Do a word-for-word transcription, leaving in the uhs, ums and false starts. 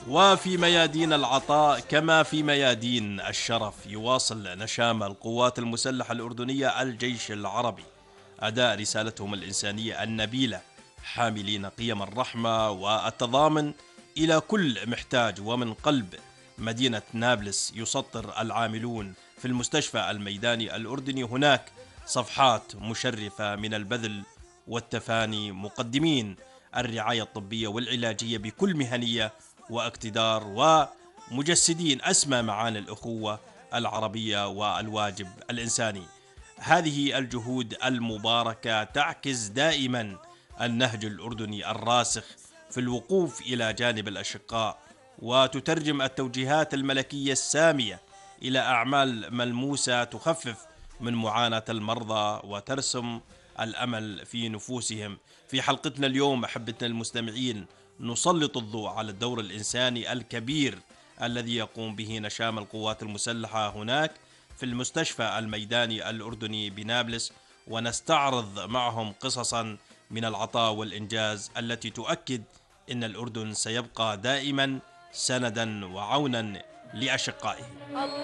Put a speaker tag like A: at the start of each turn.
A: وفي ميادين العطاء كما في ميادين الشرف يواصل نشام القوات المسلحة الأردنية الجيش العربي أداء رسالتهم الإنسانية النبيلة، حاملين قيم الرحمة والتضامن إلى كل محتاج. ومن قلب مدينة نابلس يسطر العاملون في المستشفى الميداني الأردني هناك صفحات مشرفة من البذل والتفاني، مقدمين الرعاية الطبية والعلاجية بكل مهنية واقتدار، ومجسدين أسمى معاني الأخوة العربية والواجب الإنساني. هذه الجهود المباركة تعكس دائما النهج الأردني الراسخ في الوقوف إلى جانب الأشقاء، وتترجم التوجيهات الملكية السامية إلى أعمال ملموسة تخفف من معاناة المرضى وترسم الأمل في نفوسهم. في حلقتنا اليوم أحبتنا المستمعين نسلط الضوء على الدور الإنساني الكبير الذي يقوم به نشام القوات المسلحة هناك في المستشفى الميداني الأردني بنابلس، ونستعرض معهم قصصا من العطاء والإنجاز التي تؤكد أن الأردن سيبقى دائما سندا وعونا لأشقائه.